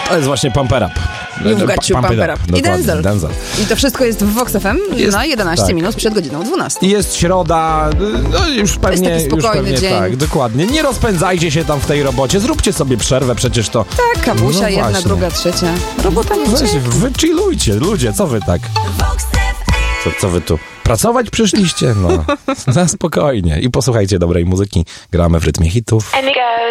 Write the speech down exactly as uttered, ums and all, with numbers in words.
To jest właśnie Pump It Up. You've got you, Pump It Up. I Denzel. Denzel. I to wszystko jest w Vox F M Jest, na jedenaście tak. minut przed godziną dwunastą. I jest środa, no już pewnie, taki już spokojny pewnie dzień. tak, dokładnie. Nie rozpędzajcie się tam w tej robocie, zróbcie sobie przerwę, przecież to... Tak, kawusia, No jedna, właśnie. druga, trzecia. Robota nie Weź, wciąga. wy chillujcie, ludzie, co wy tak? Co, co wy tu? Pracować przyszliście? No, na spokojnie. I posłuchajcie dobrej muzyki. Gramy w rytmie hitów.